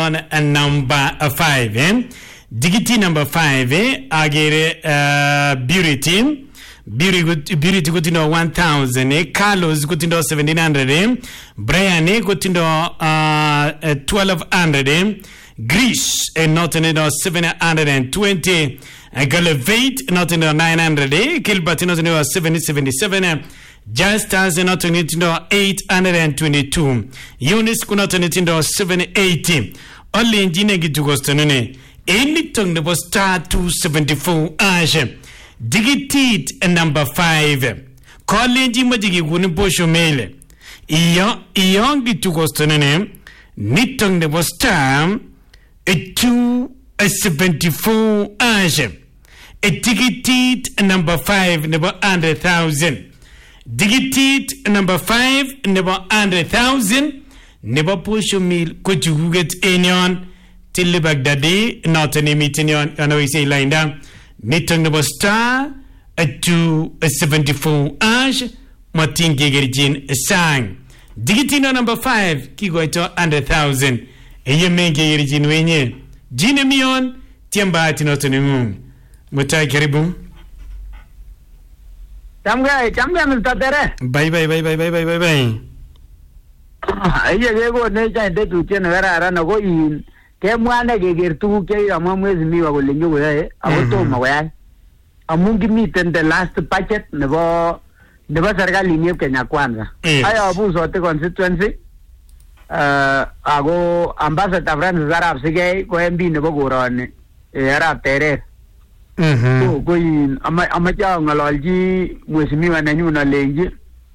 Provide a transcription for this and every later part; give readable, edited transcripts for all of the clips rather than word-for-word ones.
nyon number 5 digiti number 5 agere Beauty kutindo 1000 Carlos kutindo 1700 Brian kutindo 1200 Grish notindo 720 Galevate notindo 900 Gilbert notindo 777 Justus notindo 822 Eunice kunotindo 780 Only njine gitugostonone Anything nebo star 274 ashe Digitit number 5 College majigi kuni posho mele Iyo gitugostonone Nitong nebo star 274 ashe Digitit number 5 nebo 100,000 Digitit number 5 nebo 100,000 nebo posho mil kuchuguget enyon Tilly Baghdadi not an meeting we say line down Nitong nebo star 274 ash Martin Gigerjin sang Digitino number 5 kigoito 100,000 Eye Gigerjin wenye Jine mion tiamba atinotonimum Mutai karibu Chamga Mr. Tere Bye Eye yego neja ndetu tena gara na go in Kemwana geger tuguk che amamwezi miwa kole nyokoyae akotomo koyai amun kimiten the last budget nebo serikali ni Kenya Kwanza ayabu sote constituency ako ambassador Francis Arap Sigei ko MB nebo koroni Arap Terer ko in amacha ngalalji mheshimiwa nenyun alenji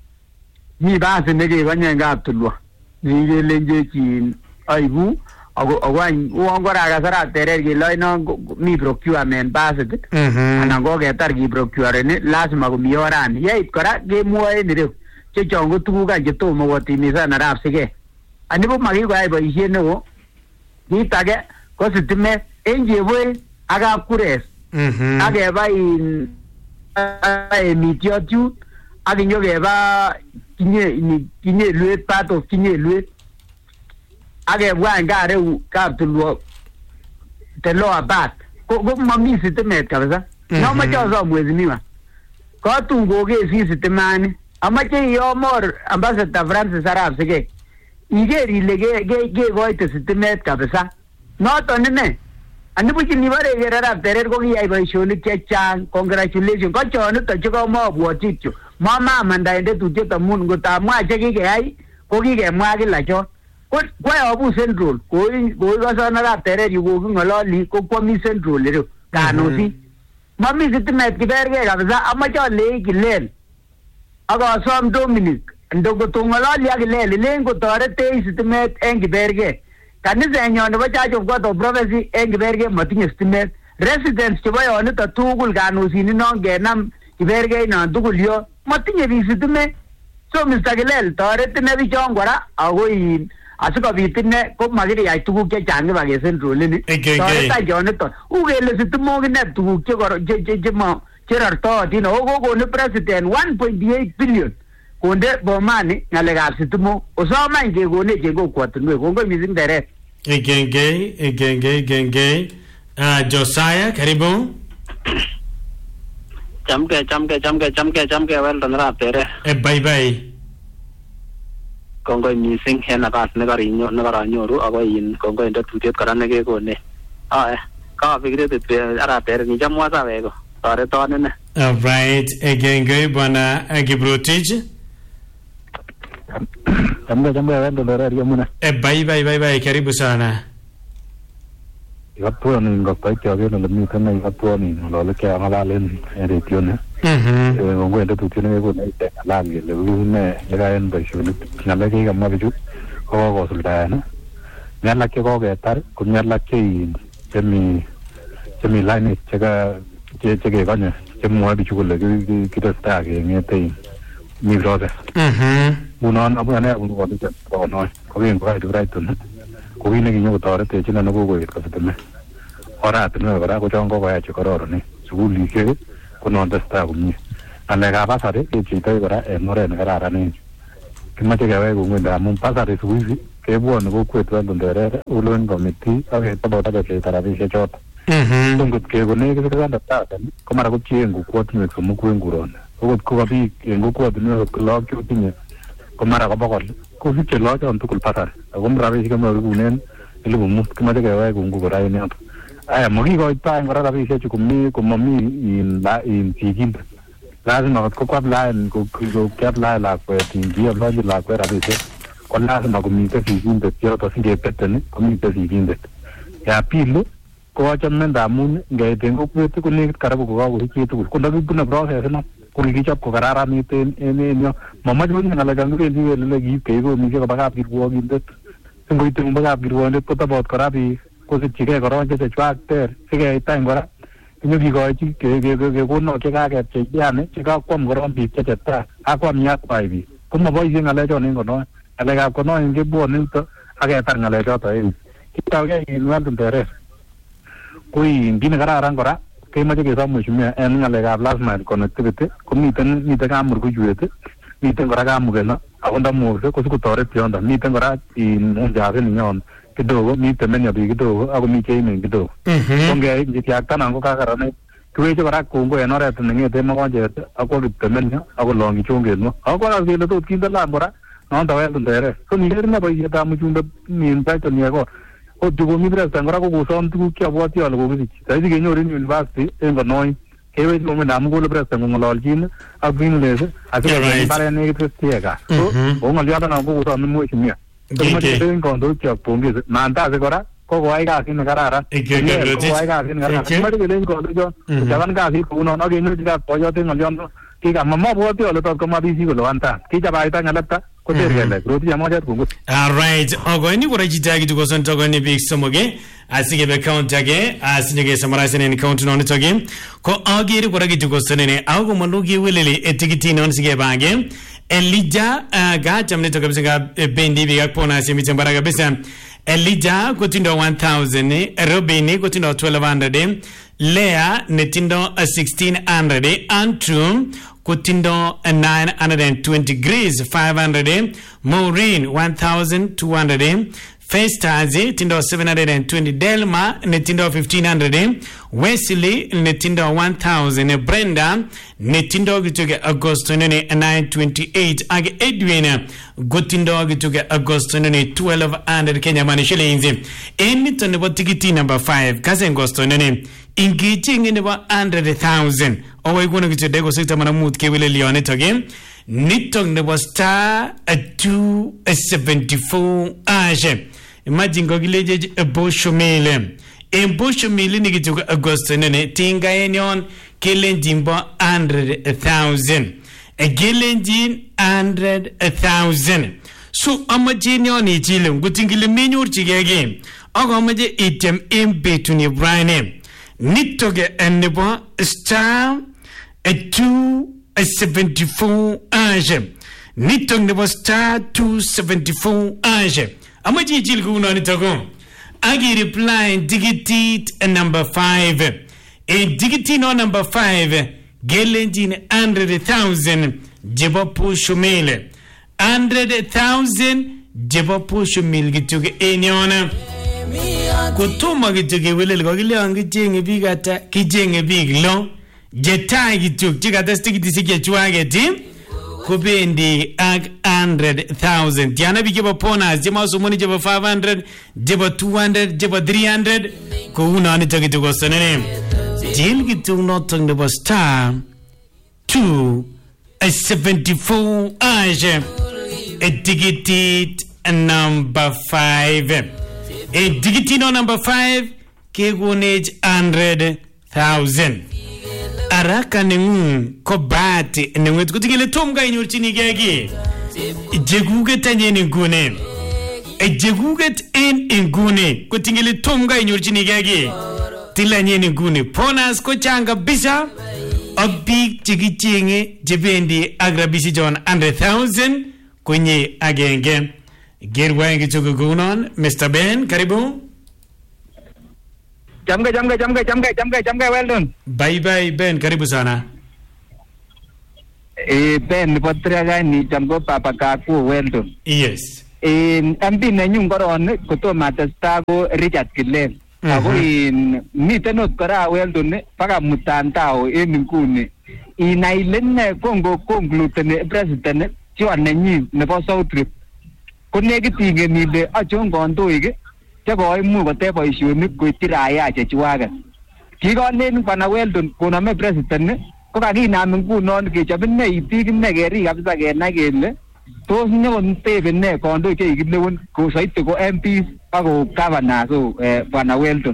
mi basi nekekonye ngap tulwa nigelenje chin aibu Uangora kasara Terer kilo ino mi procurement basit anan ko ketar ki procure ni lazima komi orani yeit kora kemwoe ni reu chechongo tuguk che tomo kotimisan Arap Sigei anibo makikoyai boisiet neo kit age ko sitimet en cheboe ak kapkures akeba in mitiotyut ak nyokeba kinye luet part of kinye luet Age bwa ngare kaptulwo the lower back ko mami sitimet kabisa no machozo mwezi miwa ko tungoge sitemani amache yomor ambassador Francis Arap Sigei iger ile ge goite sitimet kabisa noton ne anibuchi ni bare ger Arap Terer ko kiyai boisionik chechang congratulations ko chonito chiko mabwoti kityo mama mandainde tutyo tamun ngotamwa che kikeyai ko kikemwa kila chon Kwa abu central ko kasana Arap Terer yuko ngololi ko kwami central leo kanosi mami sitimet kiberge kabisa amacho le kilen aga som Dominic ndogo tongololi akilele lengo torete sitimet en kiberge kanisa enyo nebo Church of God of Prophecy en kiberge matinye sitimet residents chebo yonito tugul kanosi ni nongenam kiberge non tugul yo matinye bi sitimet so Mr. Kilel torete ne bichon kora agoi asikobit ne ko magiri yai tuguk che chang ba ke central ni ta jonito ugele sitmo ne tuguk che rarto dino go ne president 1.8 billion konde bomani ngale ga sitmo osoma nge go ne je go kwatunwe go mizing direct Genge Josiah karibu Chamke well done Arap Terer bye Kongo missing en nafas nekaranyoru ako in kongo inde tutiet kora nekekone ka fikret Arap Terer ni chamwa saweko toreton ine alright Genge bwana Kiprotich Chamke well done Yamuna bye karibu sana Ikatuani ngaktaiki agene lemiten ikatuani ngololeke ngalalen radio ne kongo inde tutiet nekekone ngalal le lekaen boisionik ngalek kamwa bichu ko kosuldaen nyalak che koketar ko nyalak chemi line cheke konye chemwoe bichu kole kitestai kengete mi process ngunon abune konoi koken kokai Brighton ko kit nekinyo kotoretech ine nekokoet kositime oratinwek kora ko chon kokoyai chekororonen sukulisiek ko non testai komie ngalekab basari kepcheitoi kora en oret nekararan kimache kewai kongwendo amun basari siku hizi kebwone kokwet Londonderere ulon committee ak tabot ak rabisiek choto ngot kekone $600,000 ko mara kopchien kokwotinwek somok en nguron okot ko kabik en kokwotinwek lok chotinye ko mara ko bokol ko biik che lochon tugul pasar ako rabisiek kemarukunen 5,000 kimache kewai kungu kora en yoto aya makikoitoi kora rabisiek chu komami in sikindet lazima ko apply ko apply lakwet apply lakwet rabisiek ko lazima komiten sikindet yoto singepeten komiten sikindet ya pili ko achame ndamun ngaiten kokwet ko nekit karibu kokakosich tugul ko ndakibune process no ko kikichop ko kararanit en yo mamache ko ngala ngebendi wele kiib keikomishe koba kapkirwogindet singoite koba kapkirwogindet ko tabot kora biik kosipchigei korong chechwak ter sikeitany kora kinyokikochi kekonok chekakepchei yani chekakwam korong biik chechetai akwam yakwai biik komaboisie ngalechon en konoe ngalekab konoe kebwone nito aketar ngalechoto en kitauge en Londonderere ko kit nekararan kora kemoche kesom mheshimiwa en ngalekab last mile connectivity komiten kamurkuchwet miten kora kamukelo ako ndamukse ko sikotoret yondo miten kora unjazi ninyon kidogo miten menya biik kidogo ako mi cheimen kidogo ko ngetiaktanan ko kakaranit kiweche kora kongo en oret nengete mokonjet akwo kiptemenya ako longi chongenwo ako kora kele tot kinde lam kora nondo Londonderere so niker ine boisietab muchunde min title yeko ot komi president kora kokosom tuguk cheabwoti ale kokisich saisi kenyoru en university en konoin kewech moment amu kole president kong'ololjin ak Greenlace asikobit mbaret nekit tieka ko ng'olyondo kokosom mheshimiwa komoche en kandoik chok pongezi mandasi kora ko koyai kasit nekararan koyai kasit nekararan komoche kelechi kandoichon kochaban kasit kounon ak kenyorchi boyot en ng'olyondo kikamamabwoti ale tot komabisi kole wantan kichabaita ng'alekta koter kelek roti amochet kongut alright ogoini kora chito age tukoson tokoni biik somoge asikebe count age asinyege summarize en count nonitoge ko agere kora kitukosonene au komonu kiwelele etikiti non sigebage Elijah gacham nito kabisa ga bendi biga pona simite mbara kabisa Elijah kotindo 1000 Robin kotindo 1200 Lea netindo 1600 Andrew kotindo 920 Grace 500 Maureen 1200 Festazi tindo 720 Delma netindo 1500 Wesley netindo 1000 Brenda netindo gituge Agosto nene 928 age Edwin gotindo gituge Agosto nene 1200 Kenya money shillings enito nebo tikiti number 5 kazen Agosto nene ingichingi nebo 100,000 owe kuno gituge dego sekta manamut kewele lionito game nitok nebo star 274 ashe imagine gogileje Bosho Mile ni kitu Agosto nene tinga enyon kelenjin bo 100,000 kelenjin 100,000 so amaje nyon ichile ngutingile menyor chigege ako amaje item embetu ni Brian nitoge nebo star 274 ashe nitok nebo star 274 ashe amaji ichil kuno nitogo agi reply digit number 5 digit no number 5 gelenjin 100,000 jebo Bosho Mile 100,000 jebo Bosho Mile gituge enyona kutuma gituge welel gogile ngijenge bigata kijenge biglo jetai gitug chigata stigiti sikechwage tim kubendi ag 100,000 diana bigeba pona jema sumoni jeba 500 jeba 200 jeba 300 ko una ni tagito go sanene jil gitu notong de star 274 age a digit number 5 a digit no number 5 ke gonage 100,000 araka nengu ko bati nengu kutigele tomga inyorchini gege jeguget tanyeni gune jeguget en ngune kutigele tomga inyorchini gege tilanyeni gune ponas ko changa bisa abik chigichenge jebendi agrabisi jon 100,000 kwenye agenge gerwangi chugugunon Mr. Ben karibu Jamga well done. Bye Ben karibu sana. Ben nipotriaga ni jamgo papa kaku well done. Yes. MP nenyun koron kotomo atestai ko Richard Kilel. Ako miten ot kora Weldon paka mtandao en nguni. Inai ile ne kongo conclude president John nenyin nebo South Rift. Ko nekit ingen ile achon kandoik chekoimuch koteb boisionik koityi raia chechwaket. Kikolen Bwana Weldon konome president ko kakinam ngunon kechob ine biik ine kerik kabisa kenai kele tos nyokotebe ne kandoik chekikilewen kosoiti ko MPs ak ko governors Bwana Weldon.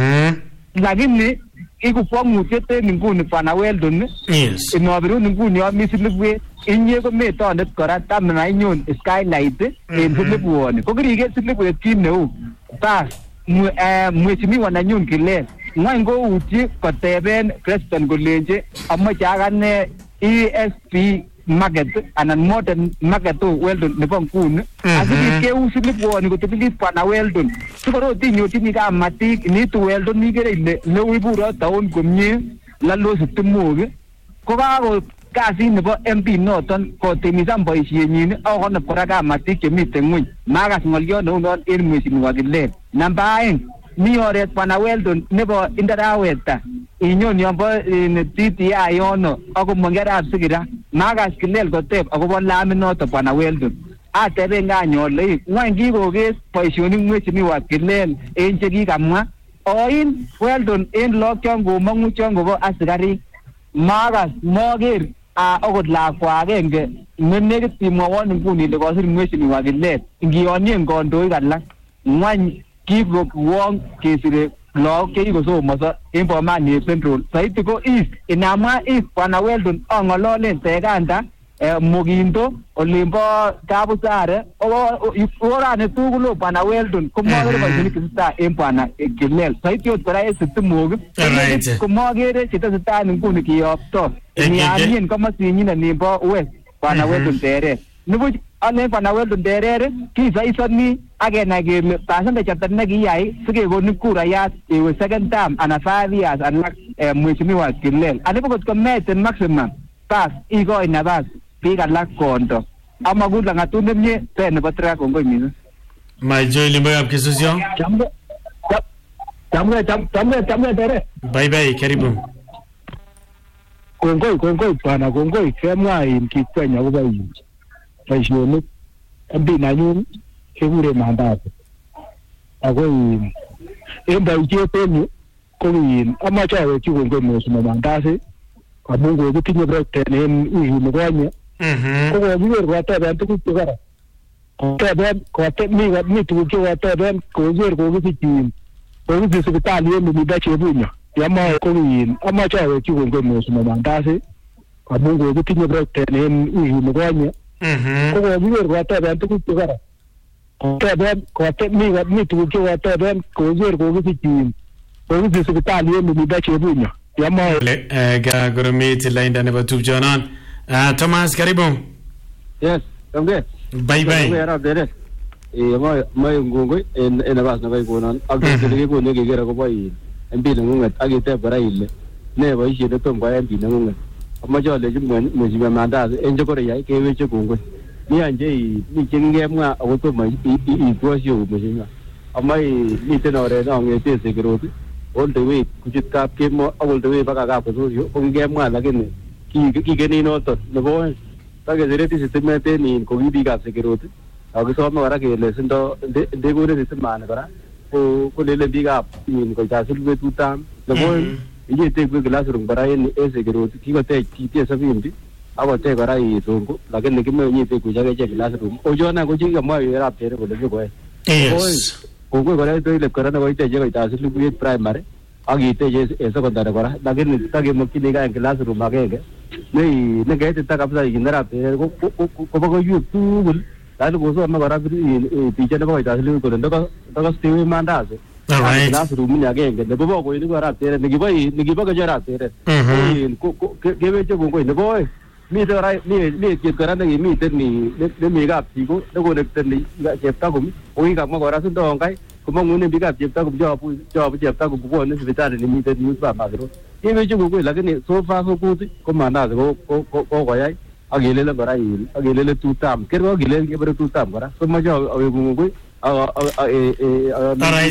Lakini iku kwangutiet en nguni Bwana Weldon inobirun nguni yomi silibwet inye ko metondet kora tamna inyon skylight en silibwoni ko kirike silibwet kit neu bas mheshimiwa nanyun Kilel ngwany ko utyi koteben president kolenje amoche akane ESP market anan modern market Weldon nebo nguni asibit keu silibwoni kotibilit Bwana Weldon sikorot inyotyini kamatik nitu Weldon ikere ile leu iburo taon komie lalos timok ko kako kasit nebo MP noton kotimisan boisienyin ak konop kora kamatik chemiten ngweny makas ng'olyo neunon en mheshimiwa Kilel. Namba 2 mi oret Bwana Weldon nebo Indaraweta inyon yombo TTI yono ako mongerab sikira makas Kilel koteb akobo lamit noto Bwana Weldon atebe nganyole ngwany kikokes boisionik mheshimiwa Kilel en chekikamwa oin Weldon en lok chon komong'u chon kobo asikarik makas moker akot lakwa agenge nenekit imwowon nguni ile kosir mheshimiwa Kilel ngiyonyen kandoik alak ngwany kikokwong kesire lok chekikosomoso en Bomani Central saiti ko East inamwa East Bwana Weldon ang'ololen Teganda Mugindo olimbo Kabusare orani tugul Bwana Weldon komokere boisionik chetesetai en Bwana Kilel saiti ot kora en Sitimok komokere chetesetai nguni kiyopto nianyin komosinyin nimbo West Bwana Weldon Teret nibuch alen Bwana Weldon Teret kisaisoni akenai kele percentage ata nekiyai sikekonin kurayat iwe second term ana 5 years alak mheshimiwa Kilel anibo kot kometen maximum pas ikoi nabas biik alak kondo amakut langatut nemie te nebo tra kongoi mising Majoy Limboyab Kisusyo Chamwe Teret bye karibu kongoi bwana kongoi kemwa kikwenya akobo boisionik MP nanyun kekure Mandasi ako en boisiet en yu ko amache awekyi kongoi mheshimiwa Mandasi amun kokitinye president en wikit nikonye ko kokiker koteben tuguk chekora mi tuguk chekoteben koker kokisich sipitali en Luminda Chebunya yamae ko amache awekyi kongoi mheshimiwa Mandasi amun kokitinye president en wikit nikonye ko kokiker koteben tuguk chekora mi tuguk chekoteben koker kokisich sipitali en Luminda Chebunya Goromit lainda nebo tupchonon Thomas karibu. Yes, okay. Bye. Mai ngongoi en nabas na konon ak kele kekere akobo MP nengunget ak iteb kora ile ne boisiet netom koyai MP nengunget. Amache alechi mheshimiwa Mandasi en chekore yai keweche kongoi. Mi anje mi chengemwa akotomo itwasio mheshimiwa. Amai miten oret nongete security all the way kuchut kap kemo all the way baka kap kososio ko ngemwa lakini kikeni noton nebo takesireti sistemet en ko biikab security akisome kora kele sindo ndekone sistemani kora ko lele biikab koitasul betutam nebo iyetekwe classroom kora en security kikotech kitie 70 akotech kora songo lakini kimewe iyetekwe chake classroom ojona ko chikamwa yerap tere kole sikoe yes kongoi kora toilet kora nebo iteche koitasul buget primary ak iteche secondary kora lakini takemokchinigei en classroom agenge ne keitita kabisa ikinderap tere kobo koywek tugul lakini kosome kora picha nebo koitasul kole ndakastewe Mandasi classroom ni agenge nebo bokoinik korap tere nikibo kecherap tere keweche kongoi nebo oeng miten kora mi kiit kora nekimiten nemi kapchiko nekonekteni cheptakum kokikamwa kora sindongai komong'unen biikab cheptakum chobu cheptakum kobwone sipitali nemiten Youth Farmers Road keweche kongoi lakini so far so good ko Mandasi kokoyai agelele kora agelele tutam kergo agelele kebere tutam kora so majo awegu ngoi